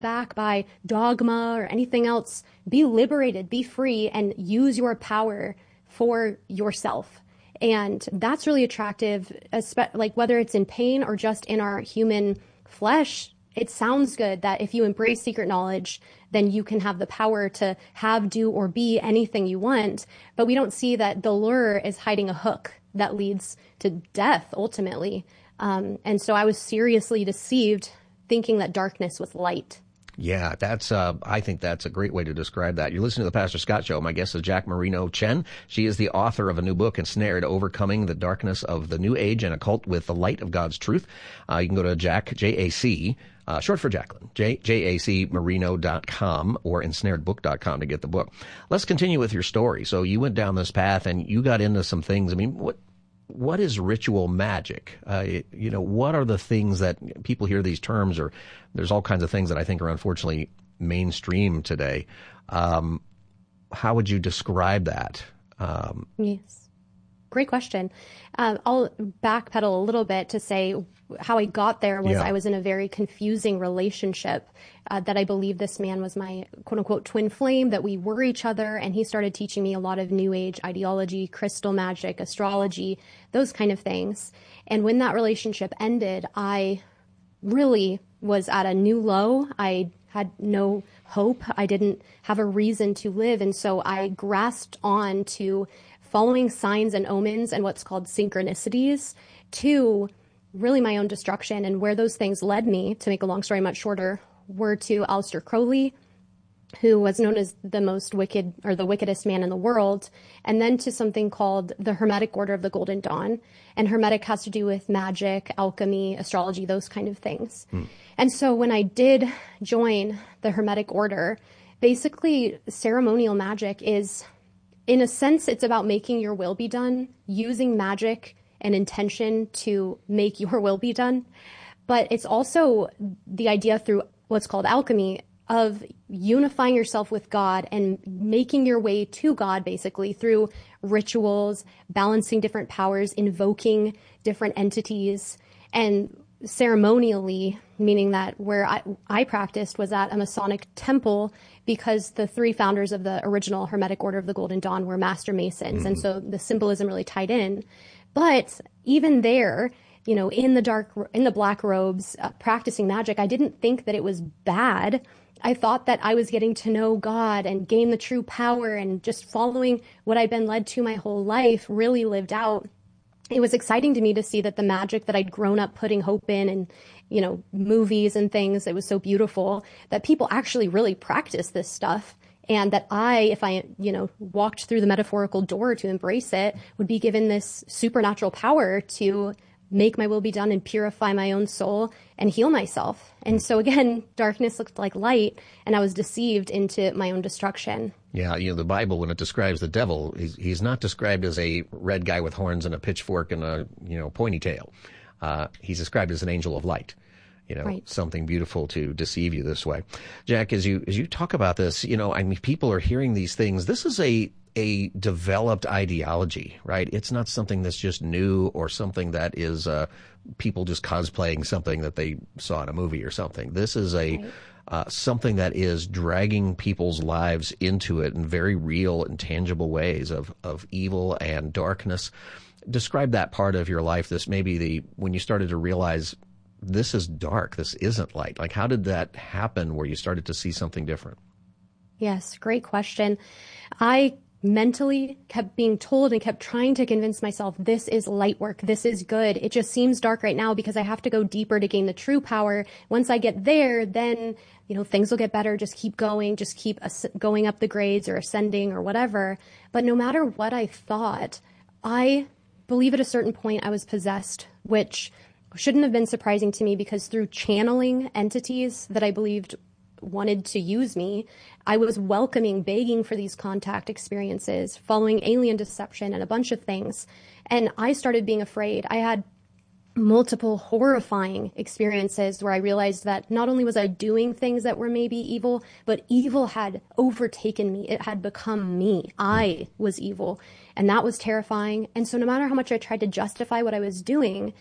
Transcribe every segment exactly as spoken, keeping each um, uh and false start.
back by dogma or anything else. Be liberated, be free, and use your power for yourself. And that's really attractive, like whether it's in pain or just in our human flesh. It sounds good that if you embrace secret knowledge, then you can have the power to have, do, or be anything you want. But we don't see that the lure is hiding a hook that leads to death ultimately. Um, and so I was seriously deceived thinking that darkness was light. Yeah, that's, uh, I think that's a great way to describe that. You're listening to the Pastor Scott Show. My guest is Jack Marino Chen. She is the author of a new book, Ensnared, Overcoming the Darkness of the New Age and Occult with the Light of God's Truth. Uh, you can go to Jack, J A C, uh, short for Jacqueline, J, J A C Marino dot com or ensnared book dot com to get the book. Let's continue with your story. So you went down this path and you got into some things. I mean, what, what is ritual magic? Uh, you know, what are the things that people hear these terms, or there's all kinds of things that I think are unfortunately mainstream today. Um, how would you describe that? Um, yes. Great question. Um, I'll backpedal a little bit to say how I got there was Yeah. I was in a very confusing relationship uh, that I believe this man was my quote unquote twin flame, that we were each other. And he started teaching me a lot of new age ideology, crystal magic, astrology, those kind of things. And when that relationship ended, I really was at a new low. I had no hope. I didn't have a reason to live. And so I grasped on to following signs and omens and what's called synchronicities to really my own destruction. And where those things led me, to make a long story much shorter, were to Aleister Crowley, who was known as the most wicked or the wickedest man in the world, and then to something called the Hermetic Order of the Golden Dawn. And Hermetic has to do with magic, alchemy, astrology, those kind of things. Hmm. And so when I did join the Hermetic Order, basically ceremonial magic is, in a sense, it's about making your will be done, using magic and intention to make your will be done. But it's also the idea through what's called alchemy of unifying yourself with God and making your way to God, basically, through rituals, balancing different powers, invoking different entities, and ceremonially, meaning that where I, I practiced was at a Masonic temple, because the three founders of the original Hermetic Order of the Golden Dawn were Master Masons. Mm-hmm. And so the symbolism really tied in. But even there, you know, in the dark, in the black robes, uh, practicing magic, I didn't think that it was bad. I thought that I was getting to know God and gain the true power, and just following what I'd been led to my whole life really lived out. It was exciting to me to see that the magic that I'd grown up putting hope in, and, you know, movies and things, it was so beautiful that people actually really practice this stuff. And that I, if I, you know, walked through the metaphorical door to embrace it, would be given this supernatural power to make my will be done and purify my own soul and heal myself. And so again, darkness looked like light, and I was deceived into my own destruction. Yeah, you know, the Bible, when it describes the devil, he's, he's not described as a red guy with horns and a pitchfork and a, you know, pointy tail. Uh, he's described as an angel of light. You know, right. Something beautiful to deceive you this way. Jack, as you as you talk about this, you know, I mean, people are hearing these things. This is a a developed ideology, right? It's not something that's just new or something that is uh, people just cosplaying something that they saw in a movie or something. This is a right. uh, something that is dragging people's lives into it in very real and tangible ways of of evil and darkness. Describe that part of your life. This maybe the when you started to realize this is dark, this isn't light. Like, how did that happen where you started to see something different? Yes, great question. I mentally kept being told and kept trying to convince myself, this is light work, this is good. It just seems dark right now because I have to go deeper to gain the true power. Once I get there, then, you know, things will get better. Just keep going, just keep as- going up the grades or ascending or whatever. But no matter what I thought, I believe at a certain point I was possessed, which shouldn't have been surprising to me, because through channeling entities that I believed wanted to use me, I was welcoming, begging for these contact experiences, following alien deception and a bunch of things. And I started being afraid. I had multiple horrifying experiences where I realized that not only was I doing things that were maybe evil, but evil had overtaken me. It had become me. I was evil. And that was terrifying. And so no matter how much I tried to justify what I was doing,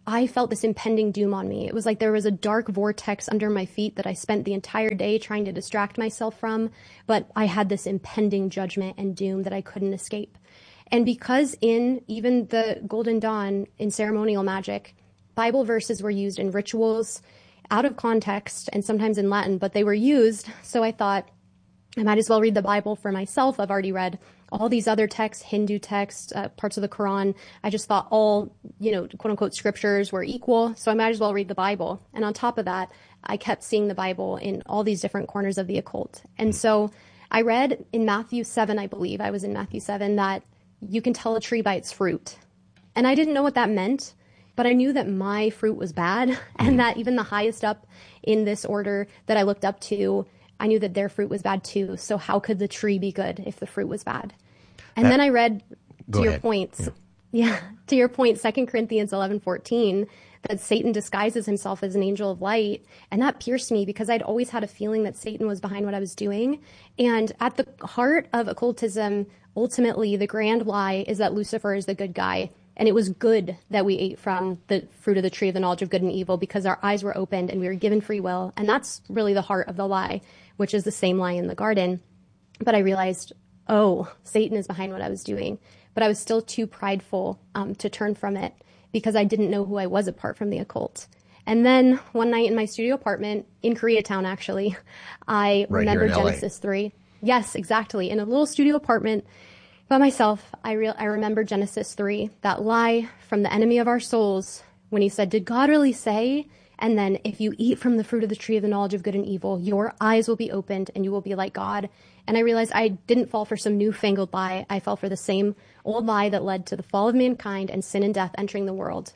I felt this impending doom on me. It was like there was a dark vortex under my feet that I spent the entire day trying to distract myself from, but I had this impending judgment and doom that I couldn't escape. And because in even the Golden Dawn, in ceremonial magic, Bible verses were used in rituals, out of context, and sometimes in Latin, but they were used, so I thought, I might as well read the Bible for myself. I've already read all these other texts, Hindu texts, uh, parts of the Quran. I just thought all, you know, quote unquote scriptures were equal. So I might as well read the Bible. And on top of that, I kept seeing the Bible in all these different corners of the occult. And so I read in Matthew seven, I believe, I was in Matthew seven, that you can tell a tree by its fruit. And I didn't know what that meant, but I knew that my fruit was bad and that even the highest up in this order that I looked up to, I knew that their fruit was bad too. So how could the tree be good if the fruit was bad? And that, then I read, to your ahead. points, yeah. yeah, to your point, Second Corinthians eleven fourteen, that Satan disguises himself as an angel of light. And that pierced me because I'd always had a feeling that Satan was behind what I was doing. And at the heart of occultism, ultimately, the grand lie is that Lucifer is the good guy. And it was good that we ate from the fruit of the tree of the knowledge of good and evil because our eyes were opened and we were given free will. And that's really the heart of the lie, which is the same lie in the garden. But I realized, oh, Satan is behind what I was doing. But I was still too prideful um, to turn from it because I didn't know who I was apart from the occult. And then one night in my studio apartment in Koreatown, actually, I right remembered Genesis three. Yes, exactly. In a little studio apartment by myself, I, re- I remember Genesis three, that lie from the enemy of our souls when he said, did God really say? And then if you eat from the fruit of the tree of the knowledge of good and evil, your eyes will be opened and you will be like God. And I realized I didn't fall for some newfangled lie. I fell for the same old lie that led to the fall of mankind and sin and death entering the world.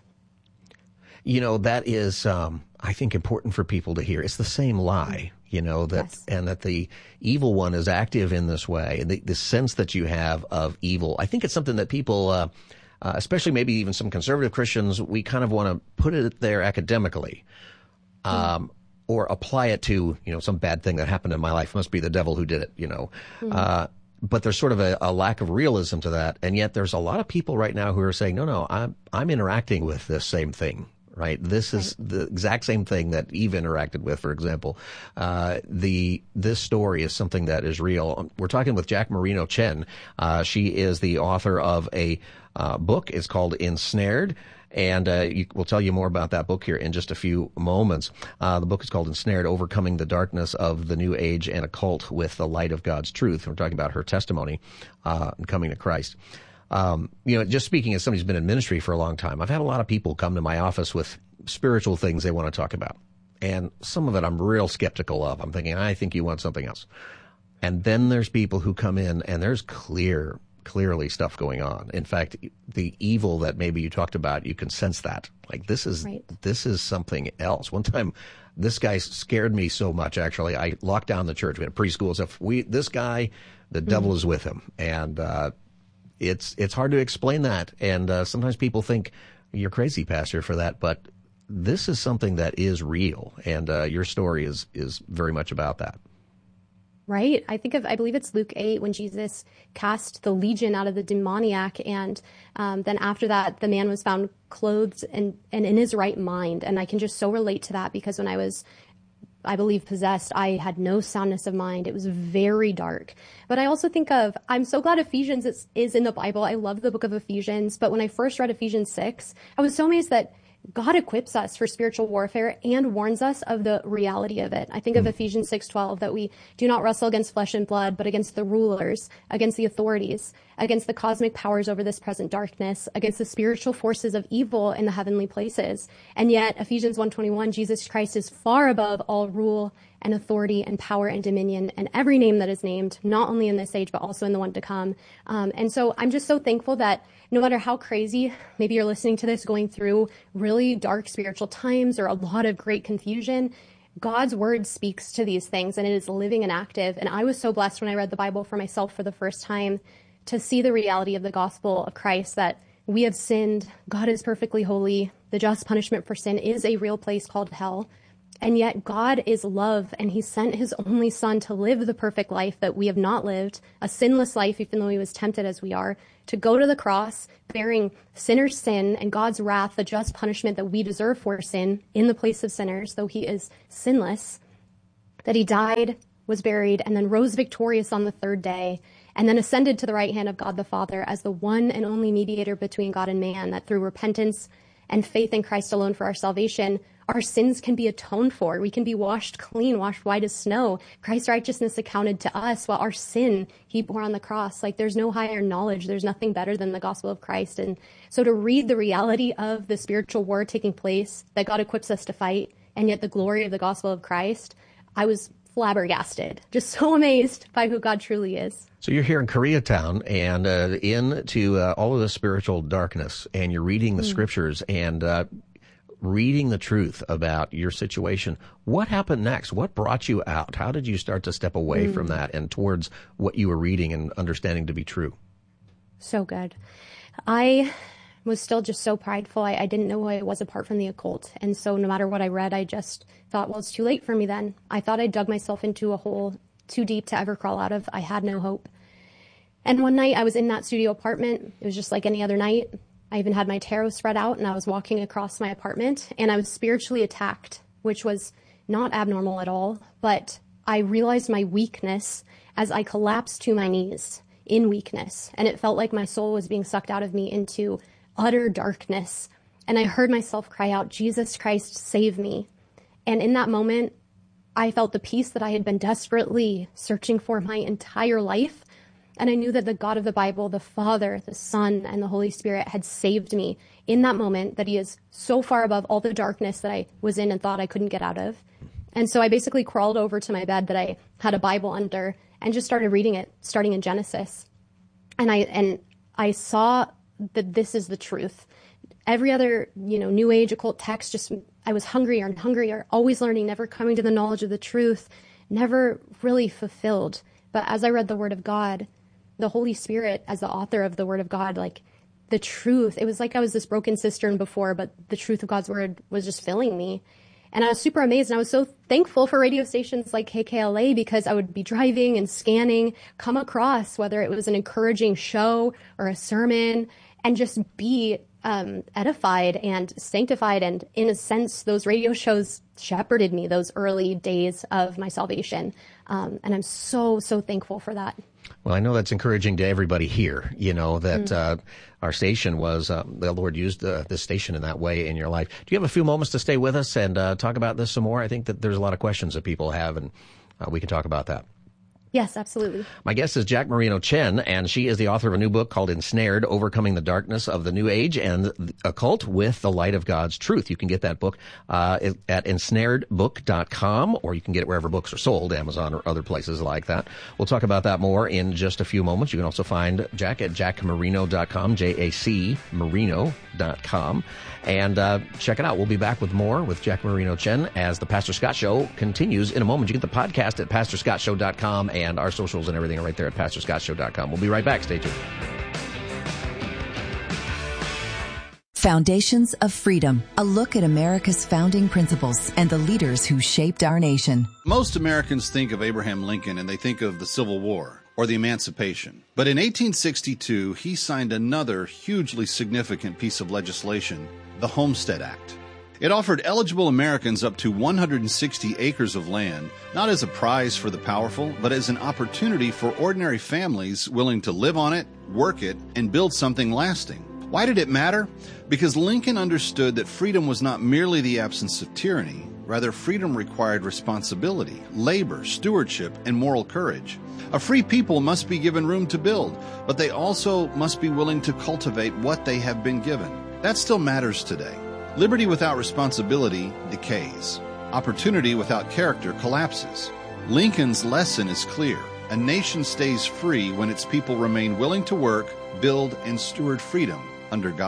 You know, that is, um, I think, important for people to hear. It's the same lie, you know, that, yes. and that the evil one is active in this way. The, the sense that you have of evil, I think it's something that people, uh, uh, especially maybe even some conservative Christians, we kind of want to put it there academically, um, mm. or apply it to, you know, some bad thing that happened in my life. Must be the devil who did it, you know. Mm. Uh, but there's sort of a, a lack of realism to that. And yet there's a lot of people right now who are saying, no, no, I'm, I'm interacting with this same thing. Right. This is right. the exact same thing that Eve interacted with, for example. Uh, the, this story is something that is real. We're talking with Jack Marino Chen. Uh, she is the author of a, uh, book. It's called Ensnared. And, uh, you, we'll tell you more about that book here in just a few moments. Uh, the book is called Ensnared, Overcoming the Darkness of the New Age and Occult with the Light of God's Truth. We're talking about her testimony, uh, and coming to Christ. Um, you know, just speaking as somebody who's been in ministry for a long time, I've had a lot of people come to my office with spiritual things they want to talk about. And some of it I'm real skeptical of. I'm thinking, I think you want something else. And then there's people who come in and there's clear, clearly stuff going on. In fact, the evil that maybe you talked about, you can sense that. Like this is, right. this is something else. One time, this guy scared me so much, actually, I locked down the church. We had preschool stuff. We, this guy, the mm-hmm. devil is with him. And, uh, It's it's hard to explain that, and uh, sometimes people think you're crazy, Pastor, for that. But this is something that is real, and uh, your story is is very much about that. Right. I think of I believe it's Luke eight when Jesus cast the legion out of the demoniac, and um, then after that, the man was found clothed and and in his right mind. And I can just so relate to that because when I was, I believe, possessed, I had no soundness of mind. It was very dark. But I also think of, I'm so glad Ephesians is, is in the Bible. I love the book of Ephesians. But when I first read Ephesians six, I was so amazed that God equips us for spiritual warfare and warns us of the reality of it. I think of Ephesians six twelve, that we do not wrestle against flesh and blood, but against the rulers, against the authorities, against the cosmic powers over this present darkness, against the spiritual forces of evil in the heavenly places. And yet, Ephesians one twenty-one, Jesus Christ is far above all rule and authority and power and dominion and every name that is named, not only in this age, but also in the one to come. Um, and so I'm just so thankful that no matter how crazy, maybe you're listening to this going through really dark spiritual times or a lot of great confusion, God's word speaks to these things and it is living and active. And I was so blessed when I read the Bible for myself for the first time to see the reality of the gospel of Christ, that we have sinned. God is perfectly holy. The just punishment for sin is a real place called hell. And yet God is love, and he sent his only son to live the perfect life that we have not lived, a sinless life, even though he was tempted as we are, to go to the cross, bearing sinners' sin and God's wrath, the just punishment that we deserve for sin in the place of sinners, though he is sinless, that he died, was buried, and then rose victorious on the third day, and then ascended to the right hand of God the Father as the one and only mediator between God and man, that through repentance and faith in Christ alone for our salvation, our sins can be atoned for. We can be washed clean, washed white as snow. Christ's righteousness accounted to us, while our sin he bore on the cross. Like, there's no higher knowledge. There's nothing better than the gospel of Christ. And so to read the reality of the spiritual war taking place that God equips us to fight, and yet the glory of the gospel of Christ, I was flabbergasted, just so amazed by who God truly is. So you're here in Koreatown and uh, into uh, all of the spiritual darkness, and you're reading the mm. scriptures and uh, reading the truth about your situation. What happened next? What brought you out? How did you start to step away mm. from that and towards what you were reading and understanding to be true? So good. I was still just so prideful. I, I didn't know who I was apart from the occult. And so no matter what I read, I just thought, well, it's too late for me then. I thought I dug myself into a hole too deep to ever crawl out of. I had no hope. And one night I was in that studio apartment. It was just like any other night. I even had my tarot spread out, and I was walking across my apartment, and I was spiritually attacked, which was not abnormal at all. But I realized my weakness as I collapsed to my knees in weakness. And it felt like my soul was being sucked out of me into utter darkness. And I heard myself cry out, Jesus Christ, save me. And in that moment, I felt the peace that I had been desperately searching for my entire life. And I knew that the God of the Bible, the Father, the Son, and the Holy Spirit had saved me in that moment, that he is so far above all the darkness that I was in and thought I couldn't get out of. And so I basically crawled over to my bed that I had a Bible under and just started reading it, starting in Genesis. And I, and I saw that this is the truth. Every other, you know, New Age occult text, just, I was hungrier and hungrier, always learning, never coming to the knowledge of the truth, never really fulfilled. But as I read the Word of God, the Holy Spirit, as the author of the Word of God, like the truth, it was like I was this broken cistern before, but the truth of God's Word was just filling me. And I was super amazed, and I was so thankful for radio stations like K K L A, because I would be driving and scanning, come across, whether it was an encouraging show or a sermon, and just be um, edified and sanctified. And in a sense, those radio shows shepherded me those early days of my salvation. Um, and I'm so, so thankful for that. Well, I know that's encouraging to everybody here, you know, that mm. uh, our station was, uh, the Lord used uh, this station in that way in your life. Do you have a few moments to stay with us and uh, talk about this some more? I think that there's a lot of questions that people have, and uh, we can talk about that. Yes, absolutely. My guest is Jack Marino Chen, and she is the author of a new book called Ensnared, Overcoming the Darkness of the New Age and the Occult with the Light of God's Truth. You can get that book uh, at ensnared book dot com, or you can get it wherever books are sold, Amazon or other places like that. We'll talk about that more in just a few moments. You can also find Jack at jack marino dot com, J A C marino dot com. And uh, check it out. We'll be back with more with Jack Marino Chen as the Pastor Scott Show continues in a moment. You get the podcast at pastor scott show dot com, and our socials and everything are right there at pastor scott show dot com. We'll be right back. Stay tuned. Foundations of Freedom, a look at America's founding principles and the leaders who shaped our nation. Most Americans think of Abraham Lincoln and they think of the Civil War or the Emancipation. But in eighteen sixty-two, he signed another hugely significant piece of legislation, the Homestead Act. It offered eligible Americans up to one hundred sixty acres of land, not as a prize for the powerful, but as an opportunity for ordinary families willing to live on it, work it, and build something lasting. Why did it matter? Because Lincoln understood that freedom was not merely the absence of tyranny. Rather, freedom required responsibility, labor, stewardship, and moral courage. A free people must be given room to build, but they also must be willing to cultivate what they have been given. That still matters today. Liberty without responsibility decays. Opportunity without character collapses. Lincoln's lesson is clear. A nation stays free when its people remain willing to work, build, and steward freedom under God.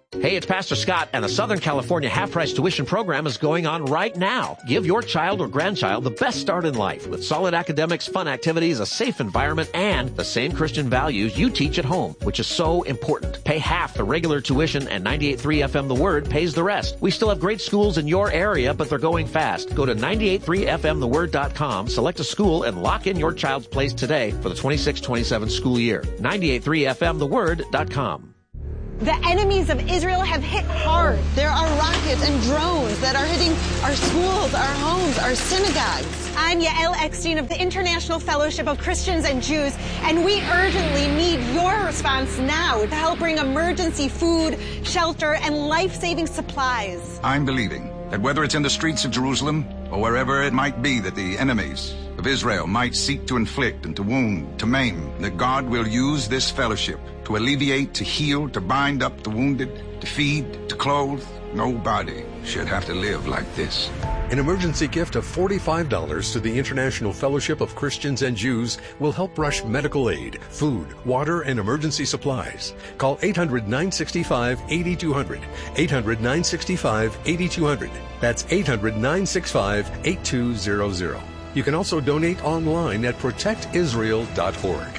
Hey, it's Pastor Scott, and the Southern California half-price tuition program is going on right now. Give your child or grandchild the best start in life with solid academics, fun activities, a safe environment, and the same Christian values you teach at home, which is so important. Pay half the regular tuition, and ninety-eight point three F M The Word pays the rest. We still have great schools in your area, but they're going fast. Go to ninety-eight point three F M the word dot com, select a school, and lock in your child's place today for the twenty-six twenty-seven school year. ninety-eight point three F M the word dot com. The enemies of Israel have hit hard. There are rockets and drones that are hitting our schools, our homes, our synagogues. I'm Yael Eckstein of the International Fellowship of Christians and Jews, and we urgently need your response now to help bring emergency food, shelter, and life-saving supplies. I'm believing that whether it's in the streets of Jerusalem or wherever it might be that the enemies of Israel might seek to inflict and to wound, to maim, that God will use this fellowship to alleviate, to heal, to bind up the wounded, to feed, to clothe. Nobody should have to live like this. An emergency gift of forty-five dollars to the International Fellowship of Christians and Jews will help rush medical aid, food, water, and emergency supplies. Call eight hundred, nine six five, eight two zero zero. eight hundred, nine six five, eight two zero zero. That's eight hundred, nine six five, eight two zero zero. You can also donate online at protect israel dot org.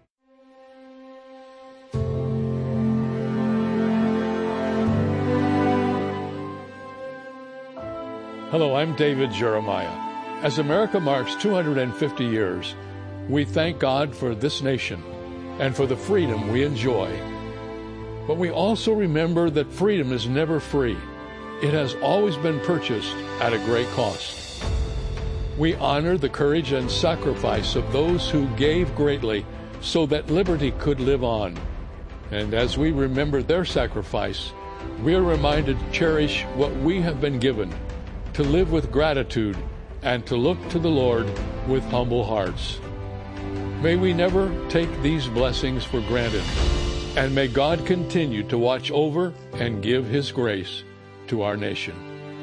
Hello, I'm David Jeremiah. As America marks two hundred fifty years, we thank God for this nation and for the freedom we enjoy. But we also remember that freedom is never free. It has always been purchased at a great cost. We honor the courage and sacrifice of those who gave greatly so that liberty could live on. And as we remember their sacrifice, we are reminded to cherish what we have been given, to live with gratitude, and to look to the Lord with humble hearts. May we never take these blessings for granted, and may God continue to watch over and give His grace to our nation.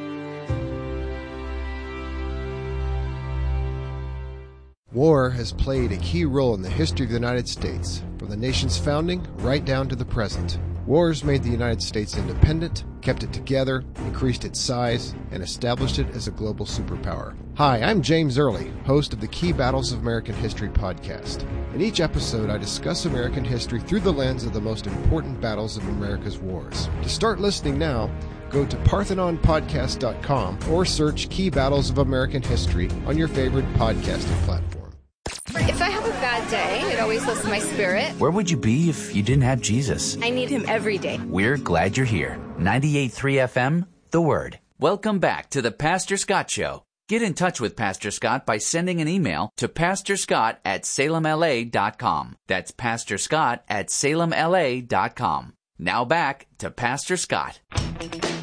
War has played a key role in the history of the United States, from the nation's founding right down to the present. Wars made the United States independent, kept it together, increased its size, and established it as a global superpower. Hi, I'm James Early, host of the Key Battles of American History podcast. In each episode, I discuss American history through the lens of the most important battles of America's wars. To start listening now, go to parthenon podcast dot com or search Key Battles of American History on your favorite podcasting platform. If I have a bad day, it always lifts my spirit. Where would you be if you didn't have Jesus? I need Him every day. We're glad you're here. ninety-eight point three F M, The Word. Welcome back to the Pastor Scott Show. Get in touch with Pastor Scott by sending an email to pastor scott at salem l a dot com. That's pastor scott at salem l a dot com. Now back to Pastor Scott.